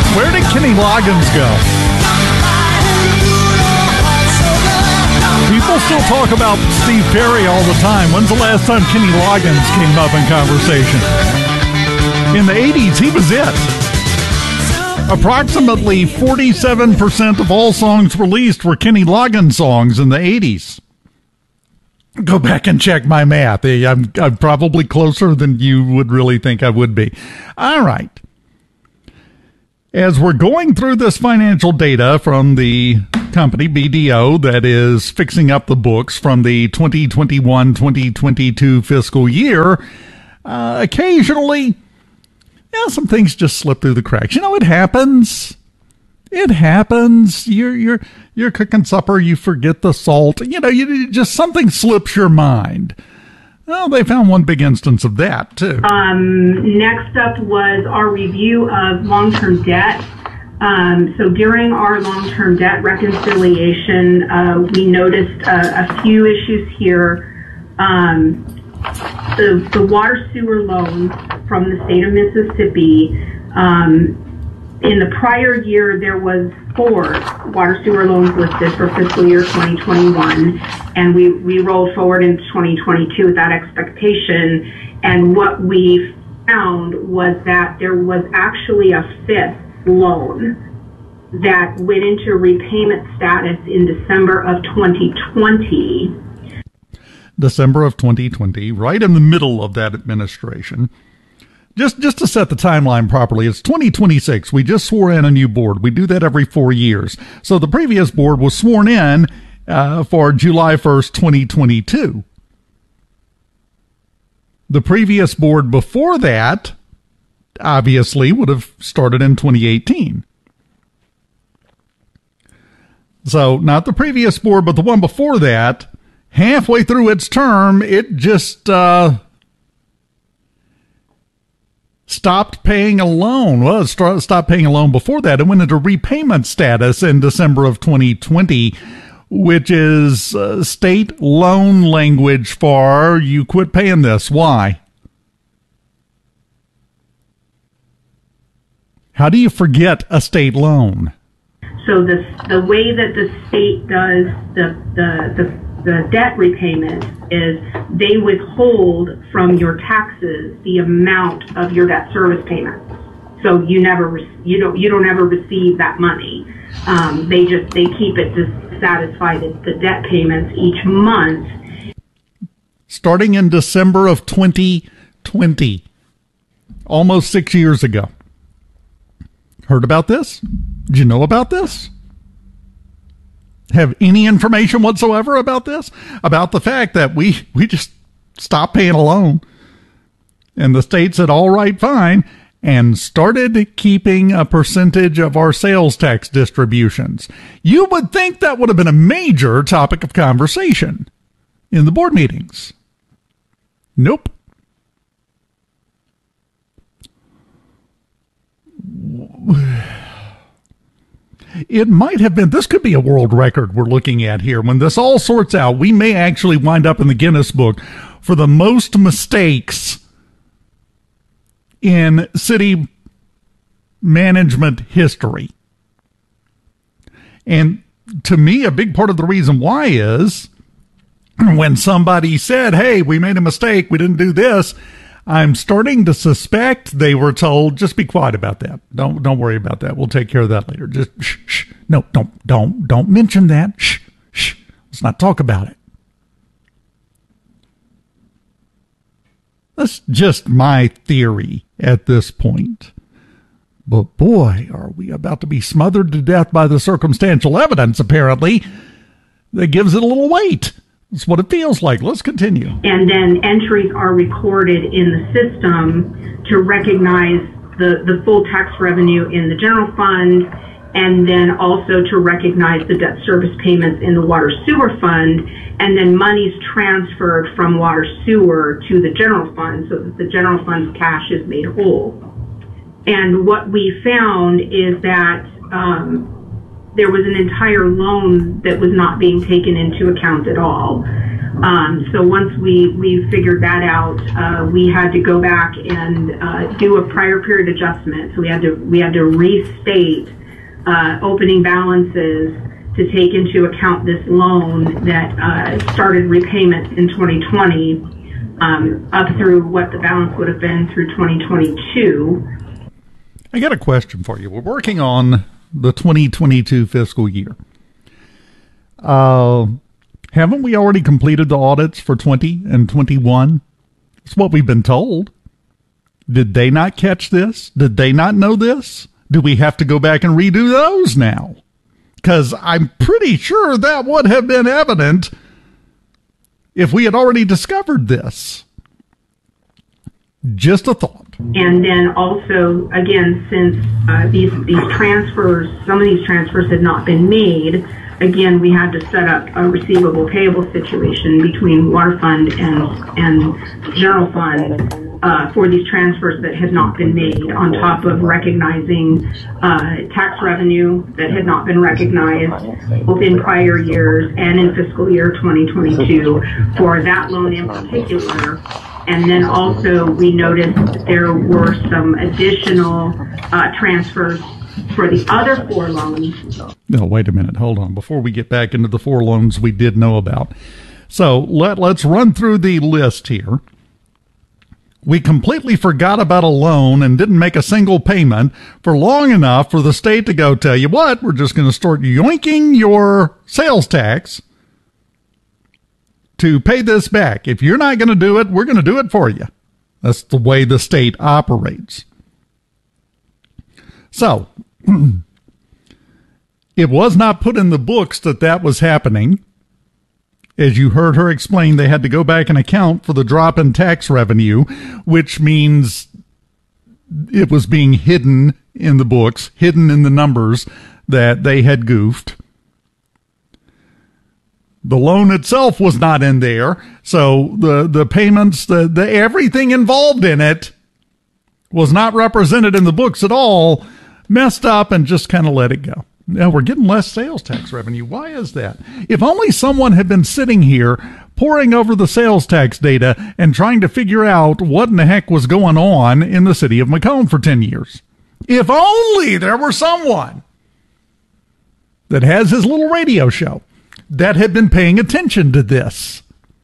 Where did Kenny Loggins go? People still talk about Steve Perry all the time. When's the last time Kenny Loggins came up in conversation? In the 80s, he was it. Approximately 47% of all songs released were Kenny Loggins songs in the 80s. Go back and check my math. I'm probably closer than you would really think I would be. All right. As we're going through this financial data from the company BDO that is fixing up the books from the 2021-2022 fiscal year, occasionally, some things just slip through the cracks. It happens. It happens. You're cooking supper, you forget the salt. You just something slips your mind. Well, they found one big instance of that, too. Next up was our review of long-term debt. So during our long-term debt reconciliation, we noticed a few issues here. The water sewer loans from the state of Mississippi, in the prior year, there was 4 water sewer loans listed for fiscal year 2021, and we rolled forward into 2022 with that expectation. And what we found was that there was actually a 5th loan that went into repayment status in December of 2020. December of 2020, right in the middle of that administration. Just to set the timeline properly, it's 2026. We just swore in a new board. We do that every 4 years. So the previous board was sworn in for July 1st, 2022. The previous board before that, obviously, would have started in 2018. So not the previous board, but the one before that, halfway through its term, it just stopped paying a loan. Well, it stopped paying a loan before that. It went into repayment status in December of 2020, which is state loan language for you quit paying this. Why? How do you forget a state loan? So the way that the state does the debt repayment is they withhold from your taxes the amount of your debt service payments. So you don't ever receive that money. They keep it to satisfy the debt payments each month. Starting in December of 2020, almost 6 years ago. Heard about this? Did you know about this? Have any information whatsoever about this? About the fact that we just stopped paying a loan. And the state said, all right, fine, and started keeping a percentage of our sales tax distributions. You would think that would have been a major topic of conversation in the board meetings. Nope. It might have been, this could be a world record we're looking at here. When this all sorts out, we may actually wind up in the Guinness Book for the most mistakes in city management history. And to me, a big part of the reason why is when somebody said, hey, we made a mistake, we didn't do this, I'm starting to suspect they were told, just be quiet about that. Don't worry about that. We'll take care of that later. Just shh, shh. No, don't mention that. Shh, shh. Let's not talk about it. That's just my theory at this point. But boy, are we about to be smothered to death by the circumstantial evidence, apparently, that gives it a little weight. That's what it feels like. Let's continue. And then entries are recorded in the system to recognize the full tax revenue in the general fund, and then also to recognize the debt service payments in the water sewer fund, and then monies transferred from water sewer to the general fund so that the general fund's cash is made whole. And what we found is that there was an entire loan that was not being taken into account at all. So once we figured that out, we had to go back and do a prior period adjustment. So we had to restate opening balances to take into account this loan that started repayment in 2020 up through what the balance would have been through 2022. I got a question for you. We're working on the 2022 fiscal year. Haven't we already completed the audits for 20 and 21? That's what we've been told. Did they not catch this? Did they not know this? Do we have to go back and redo those now? Because I'm pretty sure that would have been evident if we had already discovered this. Just a thought. And then also, again, since these transfers, some of these transfers had not been made, again, we had to set up a receivable payable situation between water fund and general fund for these transfers that had not been made, on top of recognizing tax revenue that had not been recognized both in prior years and in fiscal year 2022 for that loan in particular. And then also we noticed that there were some additional transfers for the other 4 loans. No, wait a minute. Hold on. Before we get back into the 4 loans we did know about. So let's run through the list here. We completely forgot about a loan and didn't make a single payment for long enough for the state to go, tell you what, we're just going to start yoinking your sales tax to pay this back. If you're not going to do it, we're going to do it for you. That's the way the state operates. So, it was not put in the books that that was happening. As you heard her explain, they had to go back and account for the drop in tax revenue, which means it was being hidden in the books, hidden in the numbers that they had goofed. The loan itself was not in there, so the payments, the everything involved in it was not represented in the books at all, messed up, and just kind of let it go. Now we're getting less sales tax revenue. Why is that? If only someone had been sitting here poring over the sales tax data and trying to figure out what in the heck was going on in the city of Macomb for 10 years. If only there were someone that has his little radio show that had been paying attention to this.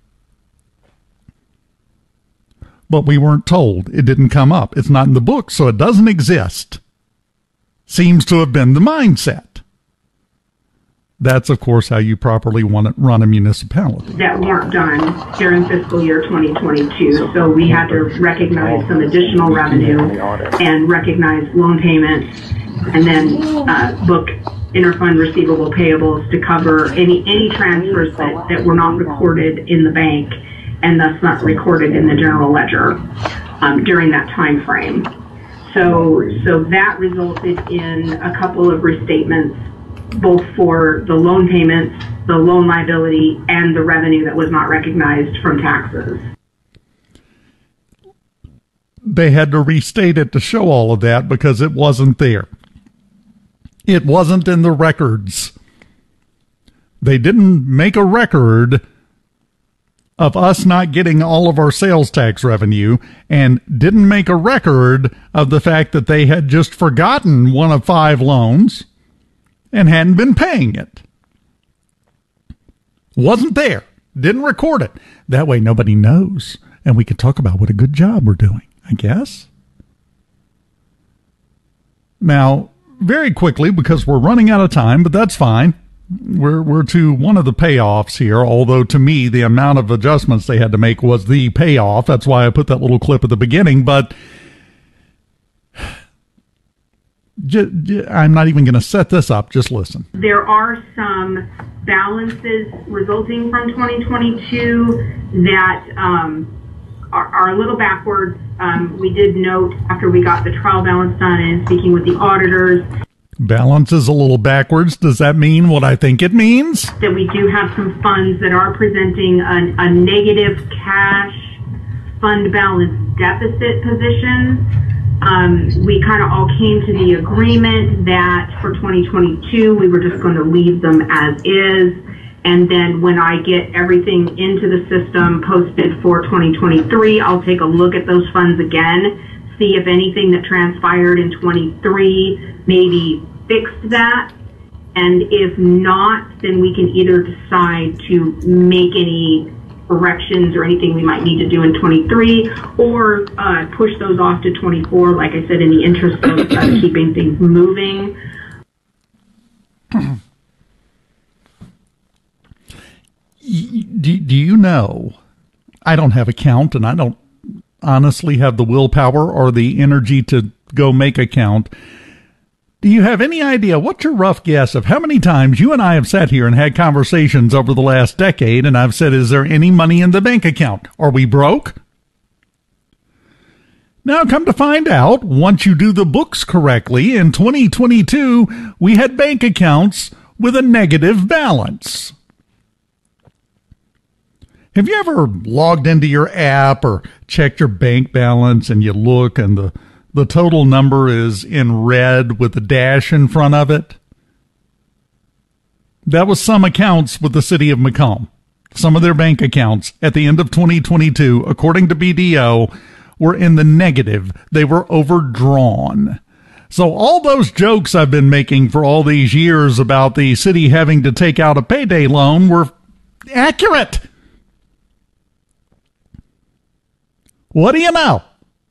But we weren't told. It didn't come up. It's not in the book, so it doesn't exist. Seems to have been the mindset. That's, of course, how you properly want to run a municipality. That weren't done during fiscal year 2022. So we had to recognize some additional revenue and recognize loan payments, and then book interfund receivable payables to cover any transfers that were not recorded in the bank and thus not recorded in the general ledger during that time frame. So that resulted in a couple of restatements, both for the loan payments, the loan liability, and the revenue that was not recognized from taxes. They had to restate it to show all of that because it wasn't there. It wasn't in the records. They didn't make a record of us not getting all of our sales tax revenue, and didn't make a record of the fact that they had just forgotten one of 5 loans and hadn't been paying it. Wasn't there. Didn't record it. That way nobody knows, and we can talk about what a good job we're doing, I guess. Now, very quickly, because we're running out of time, but that's fine. We're to one of the payoffs here, although to me, the amount of adjustments they had to make was the payoff. That's why I put that little clip at the beginning, but I'm not even going to set this up. Just listen. There are some balances resulting from 2022 that are a little backwards. We did note after we got the trial balance done and speaking with the auditors. Balance is a little backwards. Does that mean what I think it means? That we do have some funds that are presenting a negative cash fund balance deficit position. We kind of all came to the agreement that for 2022 we were just going to leave them as is, And then when I get everything into the system posted for 2023, I'll take a look at those funds again, see if anything that transpired in 23 maybe fixed that. And if not, then we can either decide to make any corrections or anything we might need to do in 23, or push those off to 24, like I said, in the interest of keeping things moving. Do you know, I don't have a count, and I don't honestly have the willpower or the energy to go make a count. Do you have any idea, what's your rough guess of how many times you and I have sat here and had conversations over the last decade, and I've said, is there any money in the bank account? Are we broke? Now, come to find out, once you do the books correctly, in 2022, we had bank accounts with a negative balance. Have you ever logged into your app or checked your bank balance and you look and the total number is in red with a dash in front of it? That was some accounts with the city of Macomb. Some of their bank accounts at the end of 2022, according to BDO, were in the negative. They were overdrawn. So all those jokes I've been making for all these years about the city having to take out a payday loan were accurate. What do you know?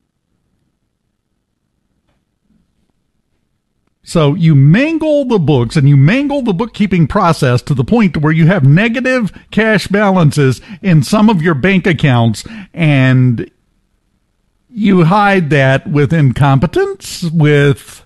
So you mangle the books and you mangle the bookkeeping process to the point where you have negative cash balances in some of your bank accounts, and you hide that with incompetence, with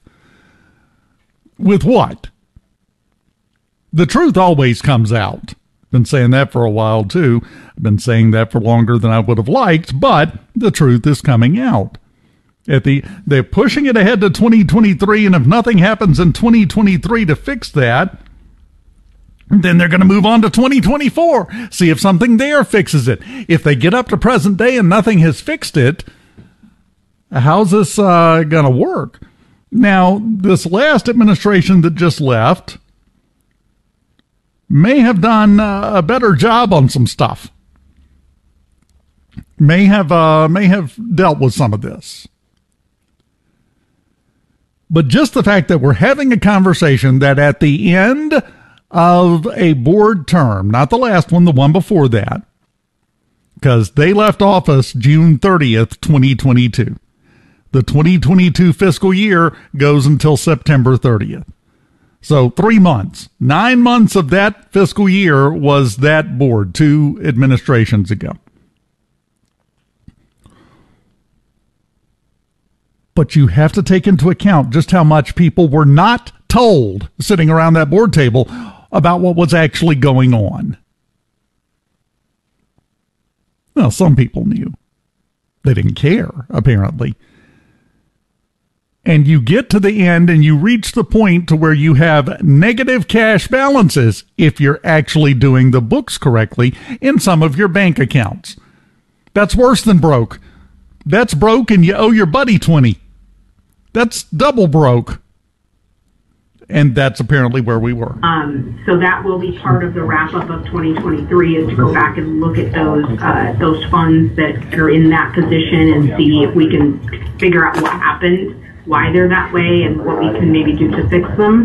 what? The truth always comes out. Been saying that for a while too. I've been saying that for longer than I would have liked, but the truth is coming out. They're pushing it ahead to 2023, and if nothing happens in 2023 to fix that, then they're going to move on to 2024, see if something there fixes it. If they get up to present day and nothing has fixed it, how's this going to work? Now, this last administration that just left may have done a better job on some stuff. May have dealt with some of this. But just the fact that we're having a conversation that at the end of a board term, not the last one, the one before that, because they left office June 30th, 2022. The 2022 fiscal year goes until September 30th. So 3 months, 9 months of that fiscal year was that board 2 administrations ago. But you have to take into account just how much people were not told sitting around that board table about what was actually going on. Well, some people knew. They didn't care, apparently. And you get to the end and you reach the point to where you have negative cash balances if you're actually doing the books correctly in some of your bank accounts. That's worse than broke. That's broke and you owe your buddy 20. That's double broke. And that's apparently where we were. So that will be part of the wrap-up of 2023 is to go back and look at those funds that are in that position and see if we can figure out what happened, why they're that way, and what we can maybe do to fix them.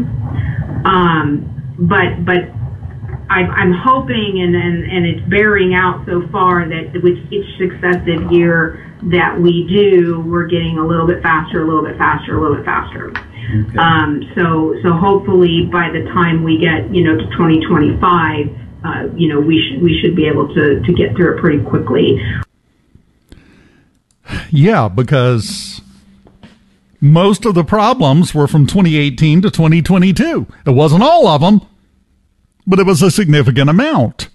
But I'm hoping, and it's bearing out so far, that with each successive year that we do, we're getting a little bit faster, a little bit faster, a little bit faster. Okay. So hopefully by the time we get, to 2025, we should be able to get through it pretty quickly. Yeah, because most of the problems were from 2018 to 2022. It wasn't all of them, but it was a significant amount.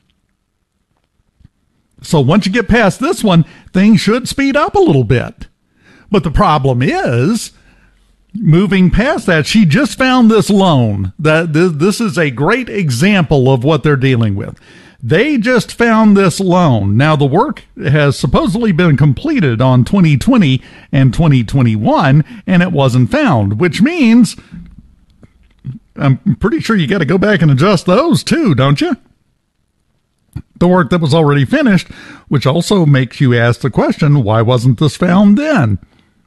So once you get past this one, things should speed up a little bit. But the problem is, moving past that, she just found this loan. This is a great example of what they're dealing with. They just found this loan. Now, the work has supposedly been completed on 2020 and 2021, and it wasn't found, which means I'm pretty sure you got to go back and adjust those too, don't you? the work that was already finished, which also makes you ask the question, why wasn't this found then?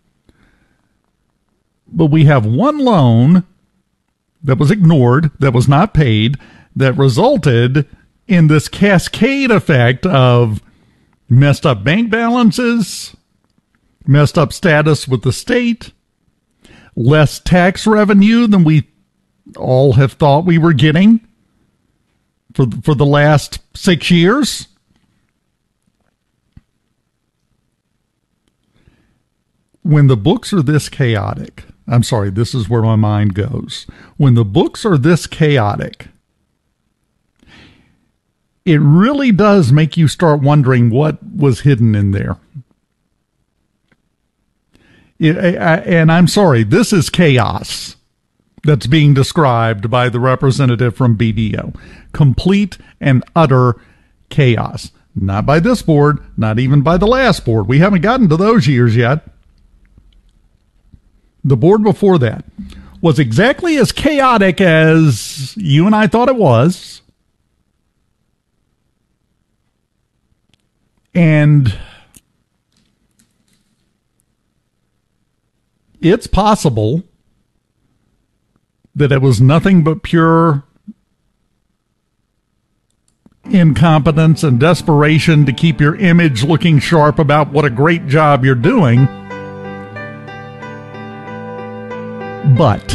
But we have one loan that was ignored, that was not paid, that resulted in this cascade effect of messed up bank balances, messed up status with the state, less tax revenue than we all have thought we were getting for the last 6 years. When the books are this chaotic, I'm sorry, this is where my mind goes. When the books are this chaotic, it really does make you start wondering what was hidden in there. And I'm sorry, this is chaos that's being described by the representative from BDO. Complete and utter chaos. Not by this board, not even by the last board. We haven't gotten to those years yet. The board before that was exactly as chaotic as you and I thought it was. And it's possible that it was nothing but pure incompetence and desperation to keep your image looking sharp about what a great job you're doing. But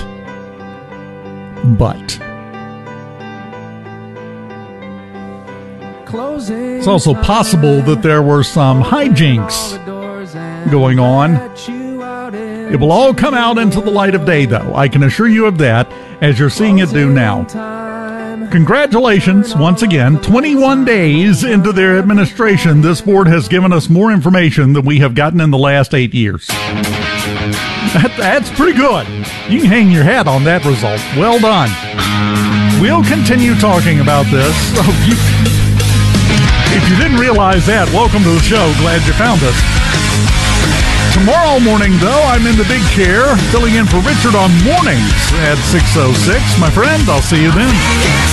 it's also possible that there were some hijinks going on. It will all come out into the light of day, though. I can assure you of that, as you're seeing it do now. Congratulations, once again. 21 days into their administration, this board has given us more information than we have gotten in the last 8 years. That's pretty good. You can hang your hat on that result. Well done. We'll continue talking about this. If you didn't realize that, welcome to the show. Glad you found us. Tomorrow morning, though, I'm in the big chair, filling in for Richard on mornings at 6:06. My friend, I'll see you then.